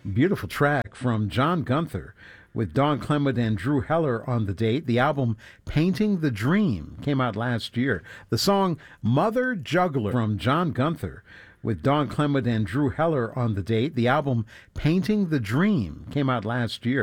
Beautiful track from John Gunther with Don Clement and Drew Heller on the date. The album Painting the Dream came out last year. The song Mother Juggler from John Gunther with Don Clement and Drew Heller on the date. The album Painting the Dream came out last year.